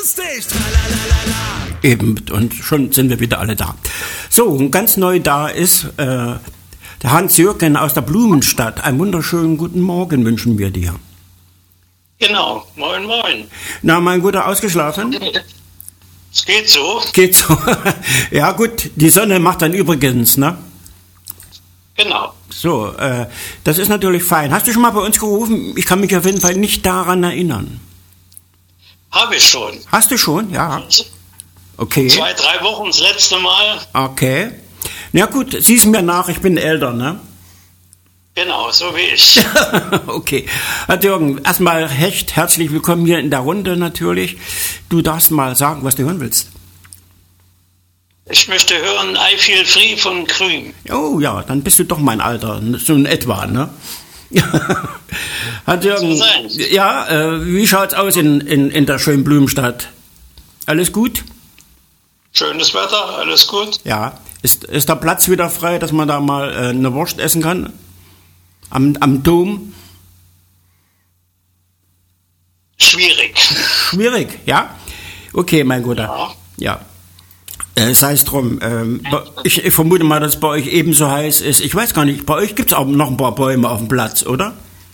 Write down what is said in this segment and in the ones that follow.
lustig. Tralalala. Eben, und schon sind wir wieder alle da. So, und ganz neu da ist der Hans-Jürgen aus der Blumenstadt. Einen wunderschönen guten Morgen wünschen wir dir. Genau, moin moin. Na, mein Guter, ausgeschlafen? Es geht so. Geht so. Ja gut, die Sonne macht dann übrigens, ne? Genau. So, das ist natürlich fein. Hast du schon mal bei uns gerufen? Ich kann mich auf jeden Fall nicht daran erinnern. Habe ich schon. Hast du schon? Ja. Okay. 2-3 Wochen das letzte Mal. Okay. Na gut, siehst mir nach, ich bin älter, ne? Genau, so wie ich. Okay. Herr Jürgen, erstmal recht herzlich willkommen hier in der Runde natürlich. Du darfst mal sagen, was du hören willst. Ich möchte hören I Feel Free von Cream. Oh ja, dann bist du doch mein Alter, so in etwa, ne? Herr Jürgen, ja, wie schaut's aus in der schönen Blumenstadt? Alles gut? Schönes Wetter, alles gut. Ja. Ist der Platz wieder frei, dass man da mal eine Wurst essen kann? Am Dom? Schwierig. Schwierig, ja? Okay, mein Guter. Ja. Sei es drum. Ich vermute mal, dass es bei euch ebenso heiß ist. Ich weiß gar nicht, bei euch gibt es auch noch ein paar Bäume auf dem Platz, oder?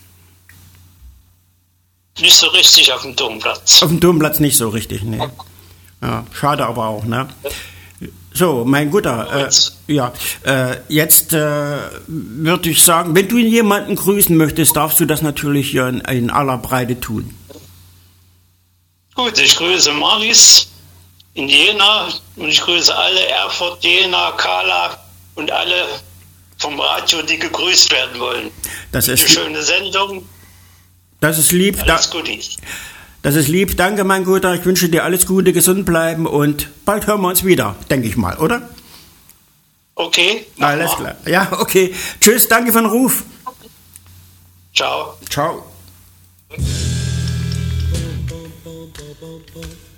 Nicht so richtig auf dem Domplatz. Auf dem Domplatz nicht so richtig, ne. Ja, schade aber auch, ne? So, mein Guter, jetzt würde ich sagen, wenn du jemanden grüßen möchtest, darfst du das natürlich hier in aller Breite tun. Gut, ich grüße Marlies in Jena und ich grüße alle Erfurt, Jena, Kala und alle vom Radio, die gegrüßt werden wollen. Das ist eine schöne Sendung. Das ist lieb. Alles Gute. Das ist lieb. Danke, mein Guter. Ich wünsche dir alles Gute, gesund bleiben und bald hören wir uns wieder, denke ich mal, oder? Okay. Alles klar. Ja, okay. Tschüss, danke für den Ruf. Ciao. Ciao.